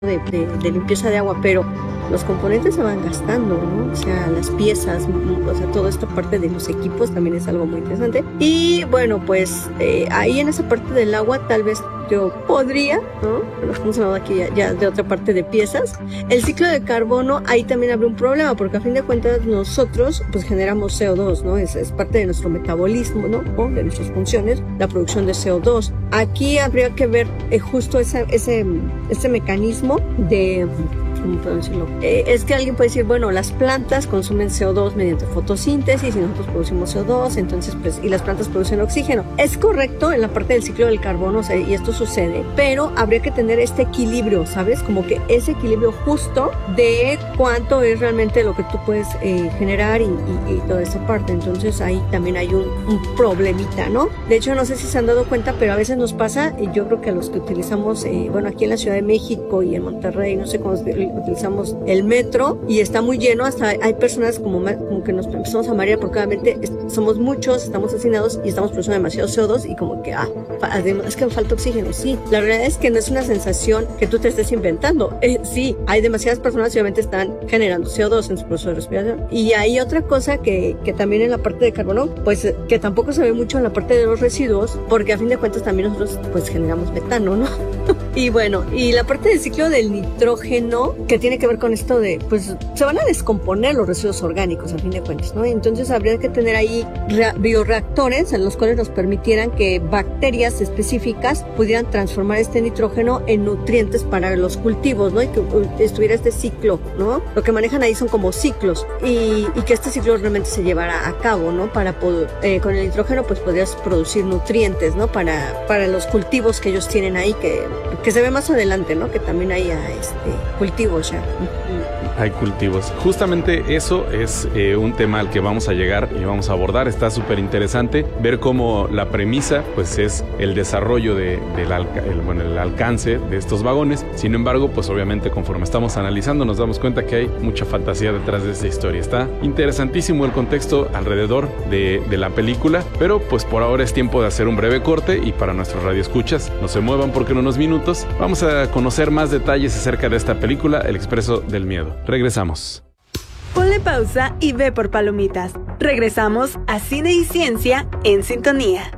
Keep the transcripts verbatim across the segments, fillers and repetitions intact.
de, de, de limpieza de agua, pero los componentes se van gastando, ¿no? O sea, las piezas, o sea, toda esta parte de los equipos también es algo muy interesante. Y bueno, pues eh, ahí en esa parte del agua tal vez yo podría, ¿no? Pero estamos hablando aquí ya, ya de otra parte de piezas. El ciclo de carbono, ahí también habría un problema, porque a fin de cuentas nosotros pues generamos C O dos, ¿no? Es, es parte de nuestro metabolismo, ¿no? O de nuestras funciones, la producción de C O dos. Aquí habría que ver eh, justo ese, ese, ese mecanismo de... ¿Cómo puedo decirlo? Eh, es que alguien puede decir, bueno, las plantas consumen C O dos mediante fotosíntesis y nosotros producimos C O dos, entonces, pues, y las plantas producen oxígeno. Es correcto en la parte del ciclo del carbono, o sea, y esto sucede, pero habría que tener este equilibrio, ¿sabes? Como que ese equilibrio justo de cuánto es realmente lo que tú puedes eh, generar y, y, y toda esa parte. Entonces, ahí también hay un, un problemita, ¿no? De hecho, no sé si se han dado cuenta, pero a veces nos pasa, y yo creo que a los que utilizamos, eh, bueno, aquí en la Ciudad de México y en Monterrey, no sé cómo utilizamos el metro y está muy lleno, hasta hay personas como, como que nos empezamos a marear porque obviamente somos muchos, estamos hacinados y estamos produciendo demasiado C O dos y como que, ah, es que me falta oxígeno. Sí, la realidad es que no es una sensación que tú te estés inventando. Eh, sí, hay demasiadas personas que obviamente están generando C O dos en su proceso de respiración. Y hay otra cosa que, que también en la parte de carbono, pues que tampoco se ve mucho en la parte de los residuos, porque a fin de cuentas también nosotros pues generamos metano, ¿no? Y bueno, y la parte del ciclo del nitrógeno, que tiene que ver con esto de, pues, se van a descomponer los residuos orgánicos, a fin de cuentas, ¿no? Entonces habría que tener ahí bioreactores en los cuales nos permitieran que bacterias específicas pudieran transformar este nitrógeno en nutrientes para los cultivos, ¿no? Y que estuviera este ciclo, ¿no? Lo que manejan ahí son como ciclos y, y que este ciclo realmente se llevara a cabo, ¿no? Para poder, eh, con el nitrógeno, pues, podrías producir nutrientes, ¿no? Para, para los cultivos que ellos tienen ahí, que, que se ve más adelante, ¿no? Que también hay este, cultivos ya. Hay cultivos. Justamente eso es eh, un tema al que vamos a llegar y vamos a abordar. Está súper interesante ver cómo la premisa pues es el desarrollo de, del alca- el, bueno, el alcance de estos vagones. Sin embargo, pues obviamente conforme estamos analizando nos damos cuenta que hay mucha fantasía detrás de esta historia. Está interesantísimo el contexto alrededor de, de la película, pero pues por ahora es tiempo de hacer un breve corte y para nuestros radioescuchas no se muevan porque en unos minutos vamos a conocer más detalles acerca de esta película, El Expreso del Miedo. Regresamos. Ponle pausa y ve por palomitas. Regresamos a Cine y Ciencia en Sintonía.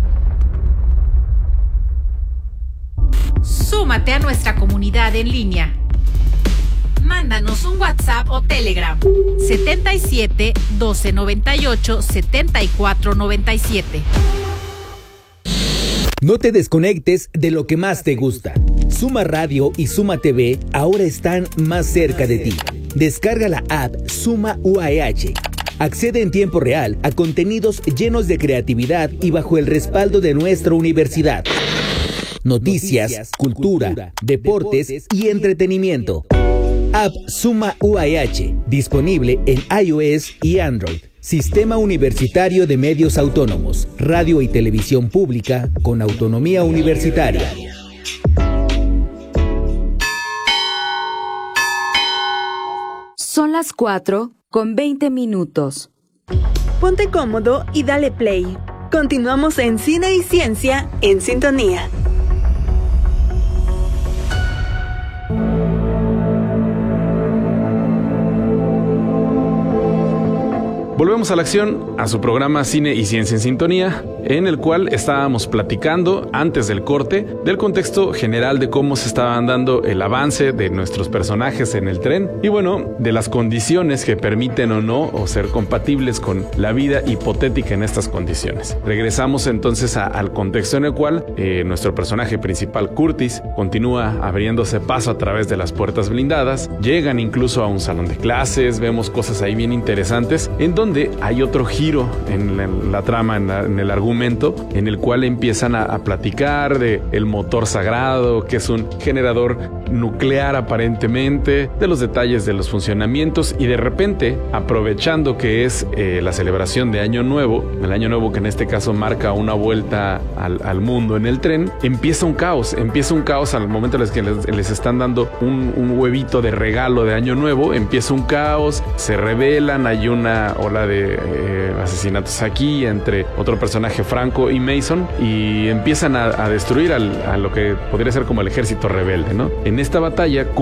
Súmate a nuestra comunidad en línea. Mándanos un WhatsApp o Telegram setenta y siete, doce noventa y ocho, setenta y cuatro noventa y siete. No te desconectes de lo que más te gusta. Suma Radio y Suma T V ahora están más cerca de ti. Descarga la app Suma U A E H. Accede en tiempo real a contenidos llenos de creatividad y bajo el respaldo de nuestra universidad. Noticias, cultura, deportes y entretenimiento. App Suma U A E H, disponible en iOS y Android. Sistema Universitario de Medios Autónomos, radio y televisión pública con autonomía universitaria. Son las cuatro con veinte minutos. Ponte cómodo y dale play. Continuamos en Cine y Ciencia en Sintonía. Volvemos a la acción, a su programa Cine y Ciencia en Sintonía, en el cual estábamos platicando antes del corte del contexto general de cómo se estaban dando el avance de nuestros personajes en el tren y bueno, de las condiciones que permiten o no o ser compatibles con la vida hipotética en estas condiciones. Regresamos entonces a, al contexto en el cual eh, nuestro personaje principal, Curtis, continúa abriéndose paso a través de las puertas blindadas, llegan incluso a un salón de clases, vemos cosas ahí bien interesantes, en donde hay otro giro en la, en la trama, en, la, en el argumento, en el cual empiezan a, a platicar de el motor sagrado, que es un generador nuclear aparentemente, de los detalles de los funcionamientos y de repente, aprovechando que es eh, la celebración de Año Nuevo, el Año Nuevo que en este caso marca una vuelta al, al mundo en el tren, empieza un caos, empieza un caos al momento en el que les, les están dando un, un huevito de regalo de Año Nuevo, empieza un caos, se rebelan, hay una ola de eh, asesinatos aquí entre otro personaje entre Franco y Mason y empiezan a, a destruir al, a lo que podría ser como el ejército rebelde, ¿no? En esta batalla